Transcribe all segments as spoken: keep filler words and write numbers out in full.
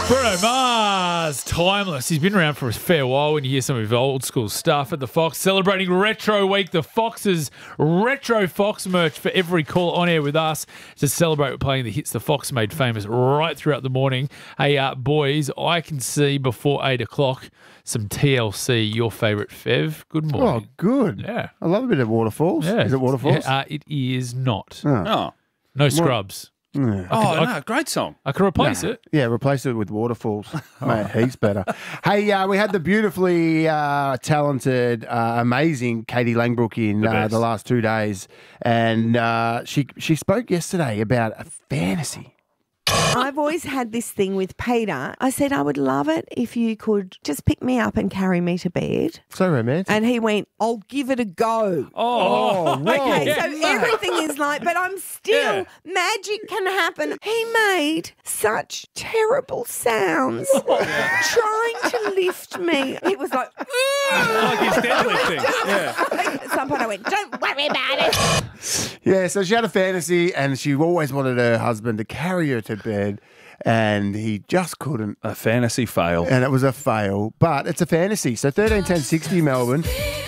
Bruno Mars, timeless. He's been around for a fair while when you hear some of his old school stuff at the Fox. Celebrating Retro Week, the Fox's Retro Fox merch for every call on air with us to celebrate with playing the hits the Fox made famous right throughout the morning. Hey, uh, boys, I can see before eight o'clock some T L C, your favourite Fev. Good morning. Oh, good. Yeah. I love a bit of waterfalls. Yeah. Is it waterfalls? Yeah, uh, it is not. Oh. Oh, No scrubs. Yeah. oh I- no, great song. I can replace it. Yeah, replace it with waterfalls. Mate, heaps better. Hey, uh, we had the beautifully uh, talented, uh, amazing Katie Langbrook in The uh, best. the last two days, and uh, she she spoke yesterday about a fantasy. I've always had this thing with Peter. I said, I would love it if you could just pick me up and carry me to bed. So romantic. And he went, I'll give it a go. Oh, Okay, yeah. so everything is like, but I'm still, Yeah. magic can happen. He made such terrible sounds trying to lift me. He was like, Like his deadlifting. Yeah. at some point I went, don't worry about it. Yeah, so she had a fantasy, and she always wanted her husband to carry her to bed, and he just couldn't. A fantasy fail. And it was a fail, but it's a fantasy. So thirteen ten sixty Melbourne.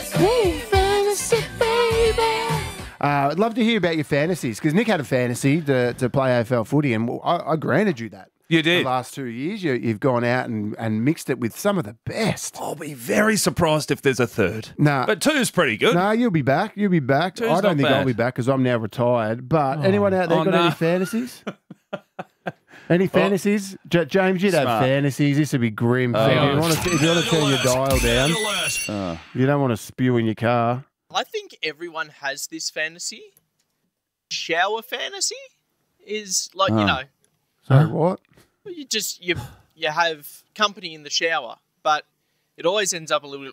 Uh, I'd love to hear about your fantasies, because Nick had a fantasy to, to play A F L footy, and I, I granted you that. You did. The last two years, you, you've gone out and, and mixed it with some of the best. I'll be very surprised if there's a third. Nah. But two's pretty good. No, you'll be back. You'll be back. Two's I don't not think I'll bad. be back because I'm now retired. But anyone out there Oh, got no. any fantasies? Any fantasies? J- James, you'd have Smart. fantasies. This would be grim. So if you want to, if you want to turn your dial down, you don't want to spew in your car. I think everyone has this fantasy. Shower fantasy is like, you know, So what? you just you you have company in the shower, but it always ends up a little bit.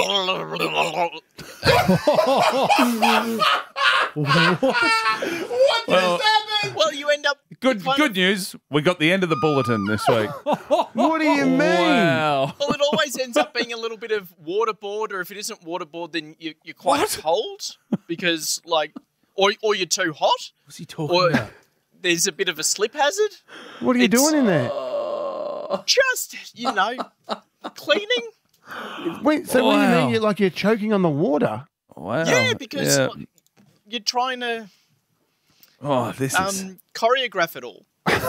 Well, Well, you end up good kind good of- news. We got the end of the bulletin this week. What do you mean? Wow. Well, it always ends up being a little bit of waterboard, or if it isn't waterboard, then you, you're quite What? cold because, like, or or you're too hot, What's he talking or about? there's a bit of a slip hazard. What are you It's- doing in there? Just you know, cleaning. Wait, so what do you Wow. mean? You're like you're choking on the water? Wow. Yeah, because Yeah. like, you're trying to Oh, this is. um, choreograph it all.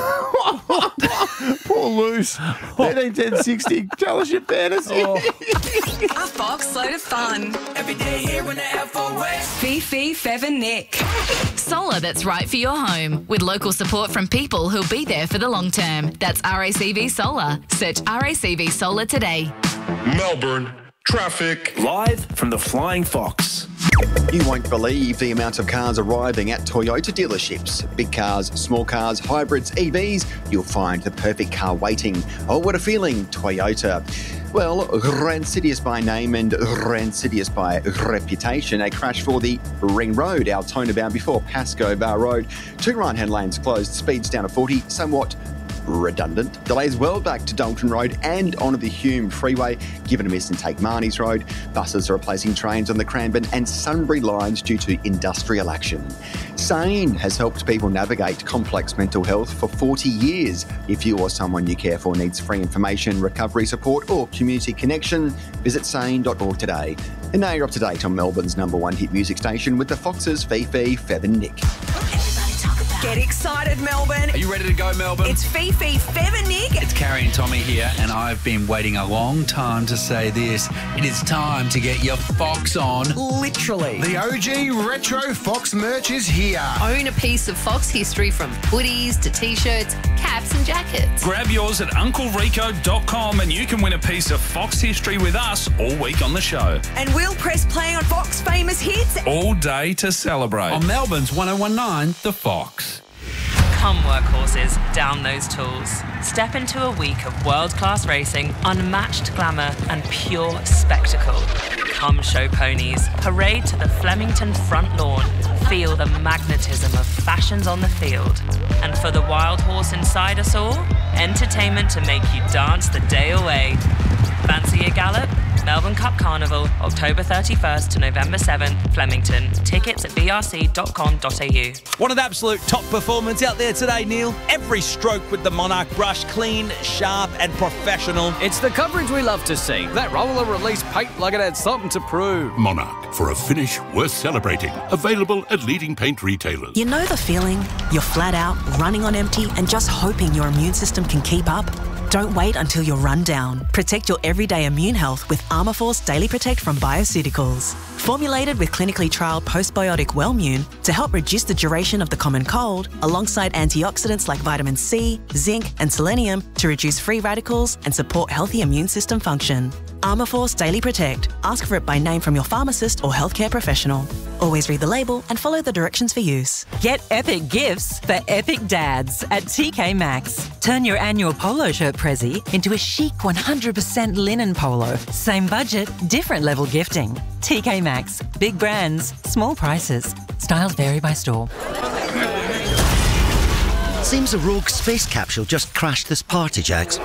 Poor Luce. thirteen ten sixty. Tell us your fantasy. A Fox load of fun. Every day here when the F O S. Fifi, Fev and Nick. Solar that's right for your home, with local support from people who'll be there for the long term. That's R A C V Solar. Search R A C V Solar today. Melbourne traffic. Live from the Flying Fox. You won't believe the amount of cars arriving at Toyota dealerships. Big cars, small cars, hybrids, E Vs. You'll find the perfect car waiting. Oh, what a feeling, Toyota. Well, Rancidious by name and Rancidious by reputation. A crash for the Ring Road, Altona bound before Pascoe Bar Road. Two right-hand lanes closed, speeds down to forty, somewhat redundant. Delays well back to Dalton Road and onto the Hume Freeway. Give it a miss and take Marnie's Road. Buses are replacing trains on the Cranbourne and Sunbury lines due to industrial action. Sane has helped people navigate complex mental health for forty years. If you or someone you care for needs free information, recovery support or community connection, visit sane dot org today. And now you're up to date on Melbourne's number one hit music station with the Foxes, Fifi, Fev and Nick. Get excited, Melbourne. Are you ready to go, Melbourne? It's Fifi, Fev and Nick. It's Carrie and Tommy here, and I've been waiting a long time to say this. It is time to get your Fox on. Literally. The O G Retro Fox merch is here. Own a piece of Fox history from hoodies to t-shirts, caps and jackets. Grab yours at uncle rico dot com and you can win a piece of Fox history with us all week on the show. And we'll press play on Fox famous hits. All day to celebrate. On Melbourne's one oh one nine, The Fox. Come workhorses, down those tools. Step into a week of world-class racing, unmatched glamour and pure spectacle. Come show ponies, parade to the Flemington front lawn, feel the magnetism of fashions on the field. And for the wild horse inside us all, entertainment to make you dance the day away. Fancy a gallop? Melbourne Cup Carnival, October thirty-first to November seventh, Flemington. Tickets at b r c dot com dot a u. What an absolute top performance out there today, Neil. Every stroke with the Monarch brush, clean, sharp and professional. It's the coverage we love to see. That roller released paint like it had something to prove. Monarch, for a finish worth celebrating. Available at leading paint retailers. You know the feeling? You're flat out, running on empty and just hoping your immune system can keep up? Don't wait until you're run down. Protect your everyday immune health with Armourforce Daily Protect from Bioceuticals. Formulated with clinically trialled postbiotic Wellmune to help reduce the duration of the common cold, alongside antioxidants like vitamin C, zinc and selenium to reduce free radicals and support healthy immune system function. Armourforce Daily Protect. Ask for it by name from your pharmacist or healthcare professional. Always read the label and follow the directions for use. Get epic gifts for epic dads at T K Maxx. Turn your annual polo shirt prezi into a chic one hundred percent linen polo. Same budget, different level gifting. T K Maxx. Big brands, small prices. Styles vary by store. Seems a rogue space capsule just crashed this party, Jax.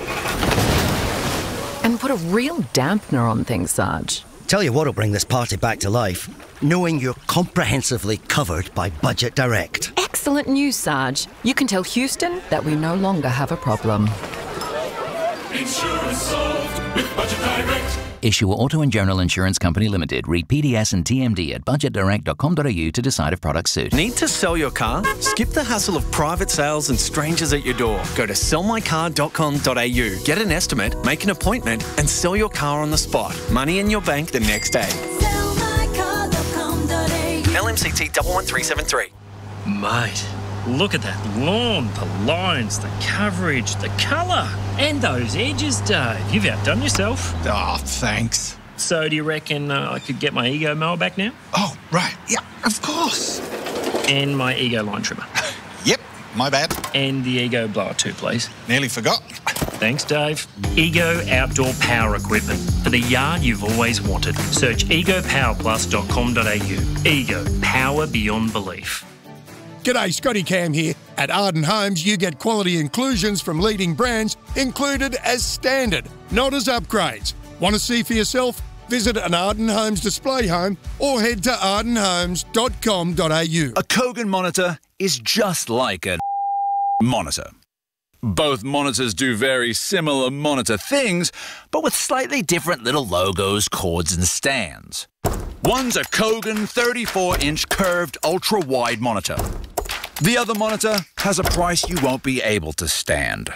And put a real dampener on things, Sarge. Tell you what'll bring this party back to life. Knowing you're comprehensively covered by Budget Direct. Excellent news, Sarge. You can tell Houston that we no longer have a problem. Insurance solved with Budget Direct. Issue Auto and General Insurance Company Limited. Read P D S and T M D at budget direct dot com dot a u to decide if products suit. Need to sell your car? Skip the hassle of private sales and strangers at your door. Go to sell my car dot com dot a u. Get an estimate, make an appointment and sell your car on the spot. Money in your bank the next day. sell my car dot com dot a u. L M C T one one three seven three. Mate, look at that lawn, the lines, the coverage, the colour, and those edges, Dave. You've outdone yourself. Oh, thanks. So do you reckon uh, I could get my Ego mower back now? Oh, right. Yeah, of course. And my Ego line trimmer. Yep, my bad. And the Ego blower too, please. Nearly forgot. Thanks, Dave. Ego Outdoor Power Equipment for the yard you've always wanted. Search ego power plus dot com dot a u. Ego, power beyond belief. G'day, Scotty Cam here. At Arden Homes, you get quality inclusions from leading brands included as standard, not as upgrades. Want to see for yourself? Visit an Arden Homes display home or head to arden homes dot com dot a u. A Kogan monitor is just like a monitor. Both monitors do very similar monitor things, but with slightly different little logos, cords and stands. One's a Kogan thirty-four inch curved ultra-wide monitor. The other monitor has a price you won't be able to stand.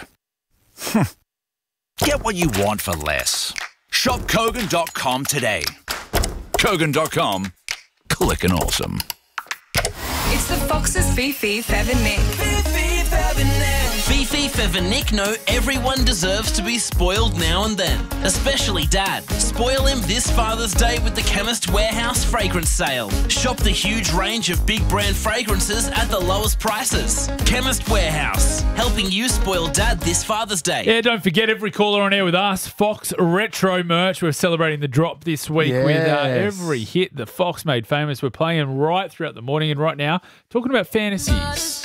Get what you want for less. Shop Kogan dot com today. Kogan dot com. Clickin' awesome. It's the Foxes Fifi, Fev and Nick. Fifi, Fev and Nick. Fifi, Fev and Nick know everyone deserves to be spoiled now and then, especially Dad. Spoil him this Father's Day with the Chemist Warehouse fragrance sale. Shop the huge range of big brand fragrances at the lowest prices. Chemist Warehouse, helping you spoil Dad this Father's Day. Yeah, don't forget every caller on air with us, Fox Retro merch. We're celebrating the drop this week Yes. with uh, every hit that Fox made famous. We're playing right throughout the morning and right now talking about fantasies.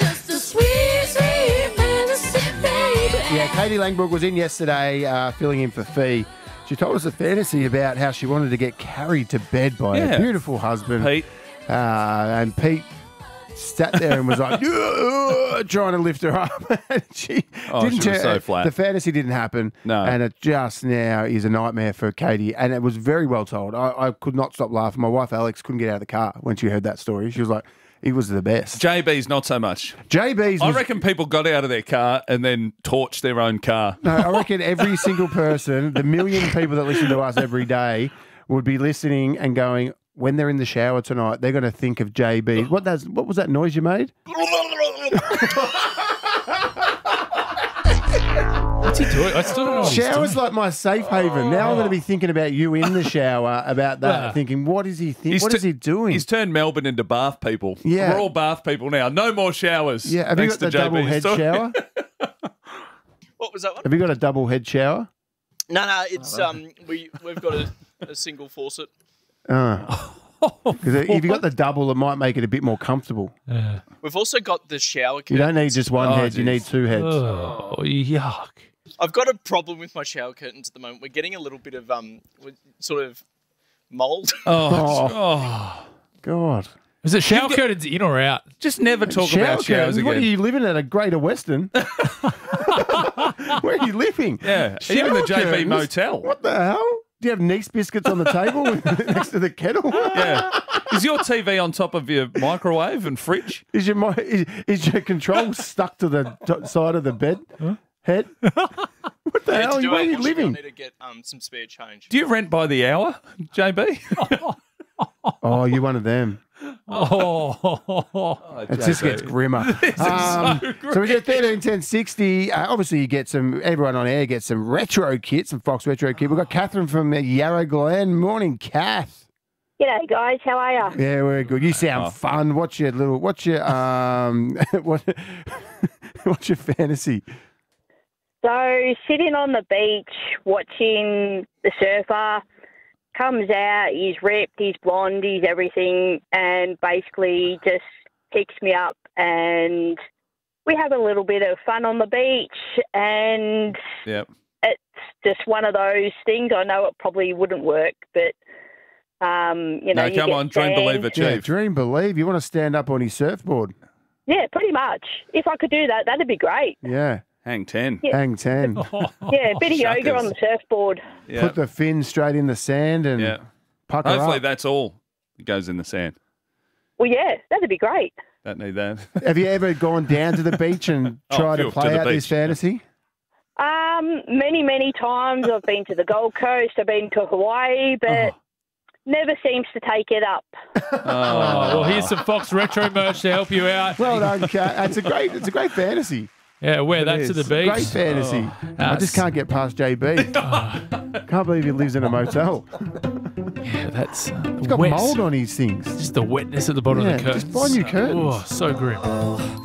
Yeah, Katie Langbrook was in yesterday uh, filling in for Fee. She told us a fantasy about how she wanted to get carried to bed by Yeah. her beautiful husband. Pete. Uh, and Pete sat there and was like, trying to lift her up. And she Oh, didn't she was turn- so flat. The fantasy didn't happen. No. And it just now is a nightmare for Katie. And it was very well told. I, I could not stop laughing. My wife, Alex, couldn't get out of the car when she heard that story. She was like, it was the best. J B's not so much. J B's I was- reckon people got out of their car and then torched their own car. No, I reckon every single person, the million people that listen to us every day, would be listening and going, when they're in the shower tonight, they're going to think of J B. What that's, what was that noise you made? What's he doing? I still don't know what he's Shower's doing. like my safe haven. Now I'm going to be thinking about you in the shower about that, Well, thinking, what is he think? He's What tu- is he doing? He's turned Melbourne into bath people. Yeah. We're all bath people now. No more showers. Yeah, have you thanks got the to J double B's head story. shower? What was that one? Have you got a double head shower? No, no, it's um, we we've got a, a single faucet. Oh. Because if you got the double, it might make it a bit more comfortable. We've also got the shower. You don't need curtains. just one Oh, head, you geez. need two heads. Oh, yuck. I've got a problem with my shower curtains at the moment. We're getting a little bit of um, sort of mold. Oh, Oh. God. Is it shower curtains in or out? Just never talk Shower about showers curtains? What are again. you living at a Greater Western? Where are you living? Yeah, even the Shower J B curtains? Motel. What the hell? Do you have Neeks biscuits on the table next to the kettle? Yeah. Is your T V on top of your microwave and fridge? Is your mi- is, is your control stuck to the t- side of the bed head? What the I need hell? to do Where are a you washing. living? I need to get um, some spare change. Do you rent by the hour, J B? Oh, you're one of them. Oh, It just gets grimmer. Um, so so we get thirteen ten sixty. Uh, obviously, you get some. Everyone on air gets some retro kit, some Fox retro kit. We've got Catherine from uh, Yarra Glen. Morning, Kath. G'day, guys. How are you? Yeah, we're good. You sound Oh. fun. What's your little? What's your um? what? What's your fantasy? So, sitting on the beach, watching the surfer, comes out, he's ripped, he's blonde, he's everything, and basically just picks me up, and we have a little bit of fun on the beach, and Yep. it's just one of those things. I know it probably wouldn't work, but, um, you know, No, you come get on, dream, sand. believe, achieve. Yeah, dream, believe. You want to stand up on his surfboard? Yeah, pretty much. If I could do that, that'd be great. Yeah, Hang ten. Yeah. hang ten. Yeah, a bit of yoga Shuckers. on the surfboard. Yeah. Put the fin straight in the sand and yeah. pucker Hopefully up. that's all that goes in the sand. Well, yeah, that'd be great. Don't need that. Have you ever gone down to the beach and Oh, tried phew, to play to the out this beach. fantasy? Um, many, many times. I've been to the Gold Coast. I've been to Hawaii, but never seems to take it up. Oh, well, here's some Fox retro merch to help you out. Well done, Kat. It's a great, it's a great fantasy. Yeah, wear It that is. to the beach. Great fantasy. Oh. I just can't get past J B. Can't believe he lives in a motel. Yeah, that's. Uh, He's got wet. mould on his things. Just the wetness at the bottom Yeah, of the curtains. just buy new curtains. Oh, so grim.